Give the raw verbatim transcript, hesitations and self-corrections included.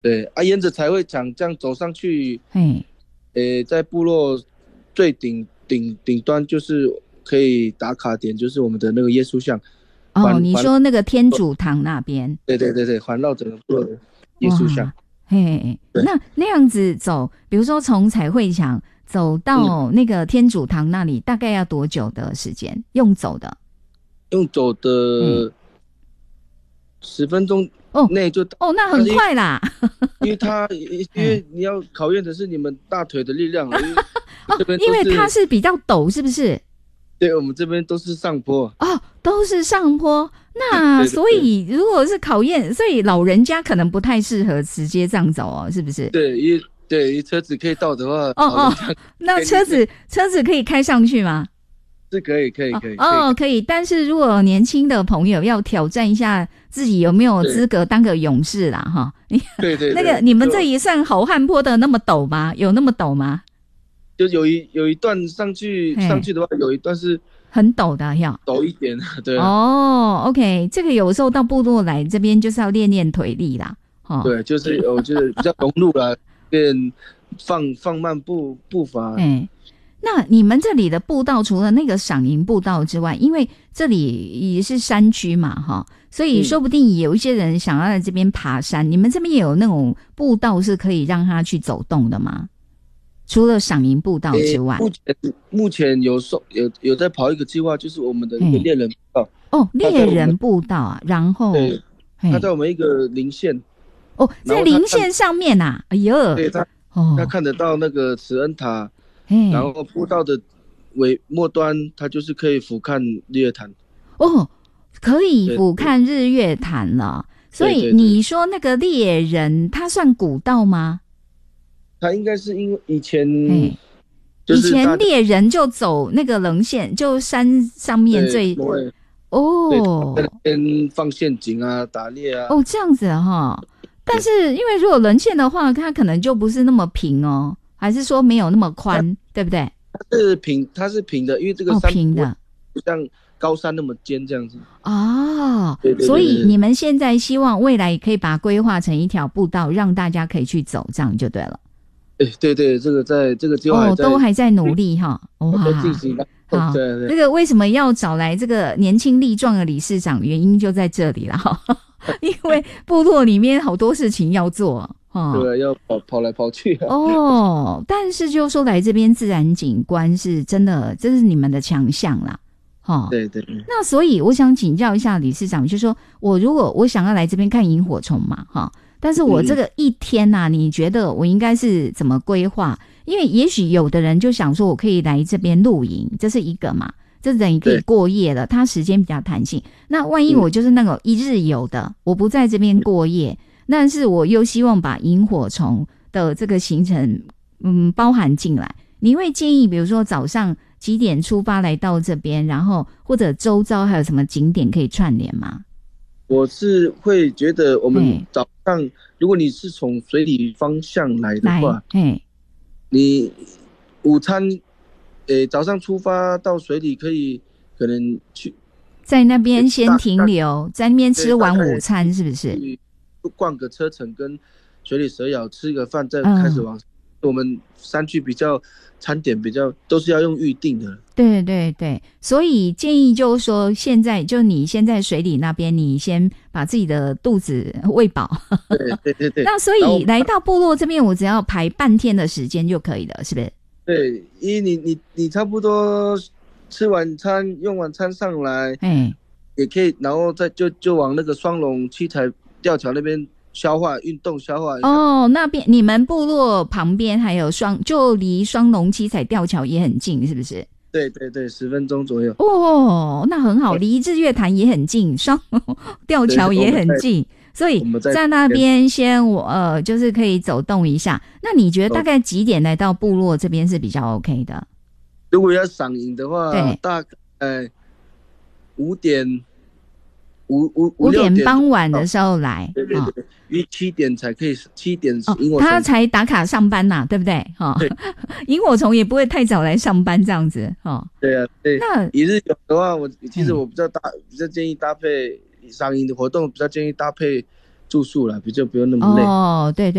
对啊，沿着彩绘墙这样走上去， 嘿， 诶，在部落最顶顶顶端就是可以打卡点，就是我们的那个耶稣像， 哦， 环环， 你说那个天主堂那边， 对对对对，环绕整个部落的耶稣像。 哇，嘿， 对， 那那样子走，比如说从彩绘墙走嗯， 到那个天主堂那里，大概要多久的时间？用走的？ 用走嗯， 的十分钟哦内就到， 哦，那很但是因为快啦。 因为它因嗯， 为你要考验的是你们大腿的力量啊，因为哦， 这边因为它都是， 是比较陡，是不是？ 对，我们这边都是上坡。 哦，都是上坡，那对对对所以如果是考验，所以老人家可能不太适合直接这样走哦，是不是？ 对，因为对，因为车子可以到的话， 哦哦， 老人家那给你车子车子可以开上去吗？ 是可以可以哦可以可以， 哦，可以。但是如果年轻的朋友要挑战一下自己有没有对资格当个勇士啦，哈，你对对那个对，就你们这一算好汉坡的那么陡吗？有那么陡吗？ 就有一有一段上去上嘿， 去的话，有一段是很陡的要。 陡一点，对啊， 哦，OK，这个有时候到部落来这边就是要练练腿力啦，哦， 对，就是我觉得比较融入了，变放放慢步步伐。 哎，那你们这里的步道除了那个赏萤步道之外，因为这里也是山区嘛，哈，所以说嗯， 不定有一些人想要在这边爬山，你们这边也有那种步道是可以让他去走动的吗？除了赏萤步道之诶， 外， 目前目前有受有有在跑一个计划，就是我们的一个嘿， 猎人步道， 哦， 他在我们猎人步道啊，然后， 对，他嘿， 在我们一个零线， 哦， 然在后他看， 零线上面呐、啊，哎呦， 对他他哦， 看得到那个慈恩塔，然嘿， 后步道的尾末端，它就是可以俯瞰日月潭。 哦，可以对俯瞰日月潭了。所以对对对， 你说那个猎人，他算古道吗？ 它应该是因为以前嘿，以就是大家前猎人就走那个棱线，就山上面对最对对在那哦边放陷阱啊、打猎啊。 哦这样子哈。但对， 是因为如果棱线的话，它可能就不是那么平哦，还是说没有那么它宽，对不对？ 它是平，它是平的，因为这个哦， 山不会平的像高山那么尖这样子。 哦， 对对所对对对， 以你们现在希望未来也可以把它规划成一条步道，让大家可以去走，这样就对了。 对对对，这个在这个计划还哦， 在都还在努力哈。 在进哇， 行当中。 好， 对对这个为什么要找来这个年轻力壮的理事长？原因就在这里了哈，因为部落里面好多事情要做哦。 对，要跑跑来跑去啊。 哦，但是就说来这边自然景观是真的，这是你们的强项啦。哦， 对对， 那所以我想请教一下理事长，就说我如果我想要来这边看萤火虫嘛，哈，但是我这嗯， 个一天呐、啊，你觉得我应该是怎么规划？因为也许有的人就想说，我可以来这边露营，这是一个嘛，这等于可以对， 过夜了，它时间比较弹性。那万一嗯我就是那种一日游的，我不在这边过夜，但是我又希望把萤火虫的这个行程嗯包含进来，你会建议，比如说早上几点出发来到这边，然后或者周遭还有什么景点可以串联吗？ 我是会觉得我们嘿， 早上，如果你是从水里方向来的来， 话， 嘿， 你午餐，诶，早上出发到水里可以可能去在那边先大大停留，在那边吃对大完午概餐，是不是？ 去逛个车程，跟水里蛇咬吃个饭，再开始嗯， 往我们山区比较餐点比较都是要用预定的。 对对对，所以建议就是说，现在就你先在水里那边，你先把自己的肚子喂饱。 对对对对， 那所然后以来到部落这边，我只要排半天的时间就可以了，是不是？ 对，因为你你你差不多吃晚餐用晚餐上来， 哎， 也可以，然后再就就往那个双龙七彩吊桥那边消化运动消化一下。 哦，那边你们部落旁边还有双，就离双龙七彩吊桥也很近，是不是？ 对对对，十分钟左右。 哦，那很好，离日月潭也很近，双龙吊对， 桥也我们在很近，所以我们在在那边先我呃，就是可以走动一下。那你觉得大概几点来到部落这边是比较 OK 的？ 如果要赏萤的话， 对， 大概五点五五五五点六点到。 傍晚的时候来啊。 对对对，因为七点才可以，七点哦，他萤火虫。 才打卡上班呐、对不对？哈、哦， 对萤火虫也不会太早来上班这样子哦。 对啊，对。 那一日游的话，我其实嗯我比较搭，比较建议搭配赏萤的活动，比较建议搭配住宿啦，比较不用那么累。 哦，对对。